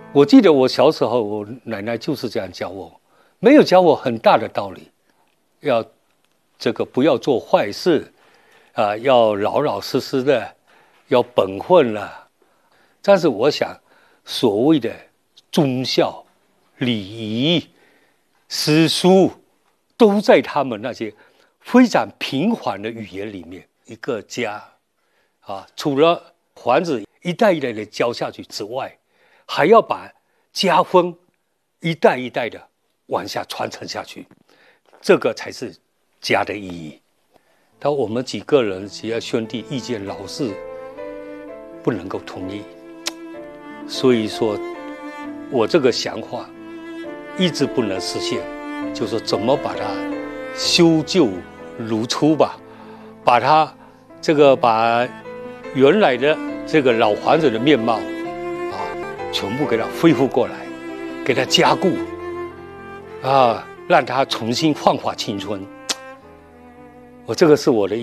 我记得我小时候，我奶奶就是这样教我，没有教我很大的道理，要不要做坏事啊，要老老实实的，要本分了。但是我想，所谓的忠孝、礼仪、诗书，都在他们那些非常平缓的语言里面。一个家啊，除了房子一代一代的教下去之外，还要把家风一代一代的往下传承下去，这个才是家的意义。当我们几个人几个兄弟意见老是不能够统一，所以说我这个想法一直不能实现，就是说怎么把它修旧如初吧，把它把原来的这个老房子的面貌啊，全部给它恢复过来，给它加固啊，让它重新焕发青春。这个是我的意